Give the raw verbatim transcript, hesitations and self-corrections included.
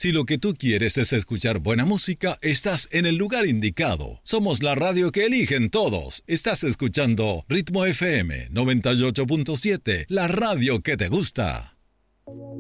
Si lo que tú quieres es escuchar buena música, estás en el lugar indicado. Somos la radio que eligen todos. Estás escuchando Ritmo F M noventa y ocho punto siete, la radio que te gusta.